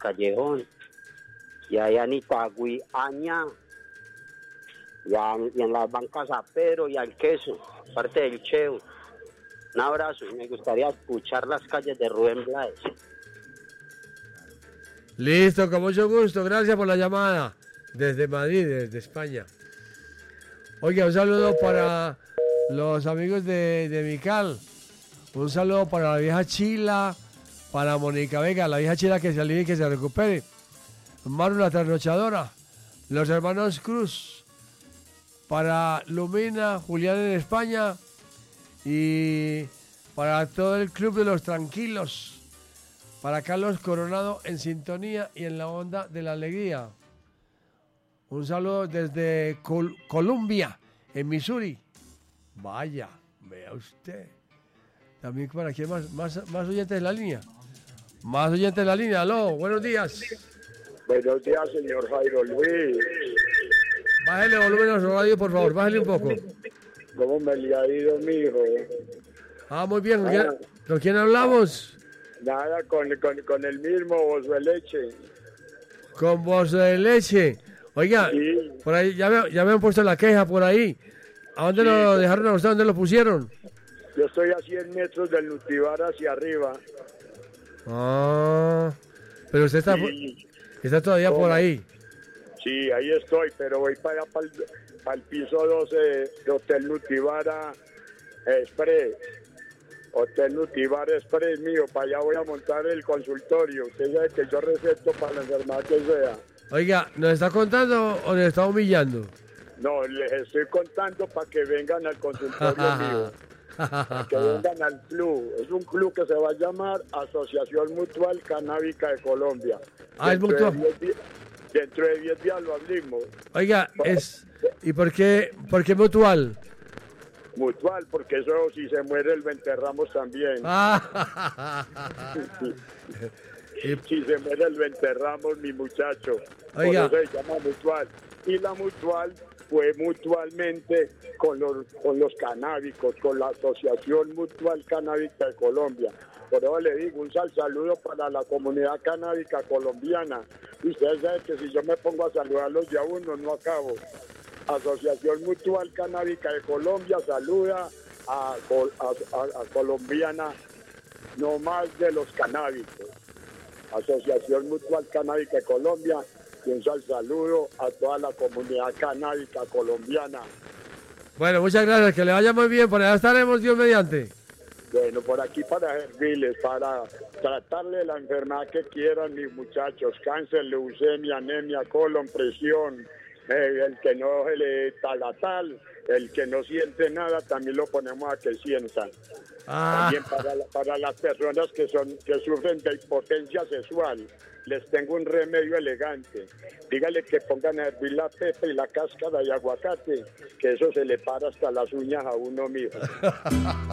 Callejón, y allá en Itagüí, Aña, y en las bancas a Pedro y al Queso, parte del Cheo. Un abrazo, me gustaría escuchar las calles de Rubén Blades. Listo, con mucho gusto, gracias por la llamada. Desde Madrid, desde España. Oiga, un saludo para los amigos de Mical. Un saludo para la vieja Chila, para Mónica Vega, la vieja Chila que se alivie y que se recupere. Maru la trasnochadora, los hermanos Cruz, para Lumina, Julián en España y para todo el club de los tranquilos, para Carlos Coronado en sintonía y en la onda de la alegría. Un saludo desde Columbia, en Missouri. Vaya, vea usted. También para aquí más oyentes de la línea. Más oyentes de la línea. Aló, buenos días. Buenos días, señor Jairo Luis. Bájale volumen a su radio, por favor. Bájale un poco. ¿Cómo me le ha ido, mijo? Muy bien. ¿Con quién hablamos? Nada, con el mismo Bozo de Leche. Con Bozo de Leche. Oiga, sí. Por ahí ya me han puesto la queja por ahí. ¿A dónde lo dejaron a usted? ¿Dónde lo pusieron? Yo estoy a 100 metros del Nutivar hacia arriba. Pero usted está todavía por ahí. Sí, ahí estoy, pero voy para allá, para el piso 12 de Hotel Nutivar Express. Hotel Nutivar Express mío, para allá voy a montar el consultorio. Usted sabe que yo receto para la enfermedad que sea. Oiga, ¿nos está contando o nos está humillando? No, les estoy contando para que vengan al consultorio mío. Para que vengan al club. Es un club que se va a llamar Asociación Mutual Canábica de Colombia. Es mutual. Dentro de 10 días lo abrimos. Oiga, ¿y por qué mutual? Mutual, porque eso si se muere lo enterramos también. Si se muere lo enterramos, mi muchacho. Oiga. Por eso se llama mutual. Y la mutual fue mutualmente con los canábicos, con la Asociación Mutual Canábica de Colombia. Por eso le digo un saludo para la comunidad canábica colombiana. Y ustedes saben que si yo me pongo a saludarlos de a uno, no acabo. Asociación Mutual Canábica de Colombia saluda a colombiana, no más de los canábicos. Asociación Mutual Canábica de Colombia, y un saludo a toda la comunidad canábica colombiana. Bueno, muchas gracias, que le vaya muy bien, por allá estaremos, Dios mediante. Bueno, por aquí para servirles, para tratarle la enfermedad que quieran mis muchachos, cáncer, leucemia, anemia, colon, presión, el que no le tal, el que no siente nada, también lo ponemos a que sientan. También para las personas que sufren de impotencia sexual, les tengo un remedio elegante. Dígale que pongan a hervir la pepa y la cáscara de aguacate, que eso se le para hasta las uñas a uno mismo.